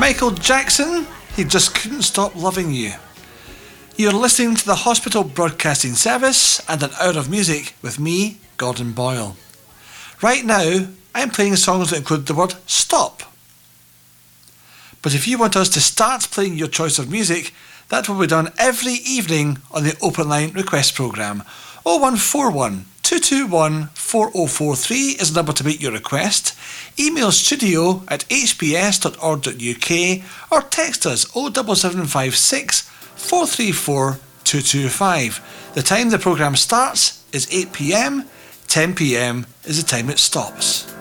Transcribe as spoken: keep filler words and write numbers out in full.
Michael Jackson, he just couldn't stop loving you. You're listening to the Hospital Broadcasting Service and an hour of music with me, Gordon Boyle. Right now, I'm playing songs that include the word stop. But if you want us to start playing your choice of music, that will be done every evening on the Open Line Request Programme. oh one four one, two two one, four oh four three is the number to make your request. Email studio at h b s dot org dot u k or text us oh seven seven five six, four three four, two two five. The time the programme starts is eight p m, ten p m is the time it stops.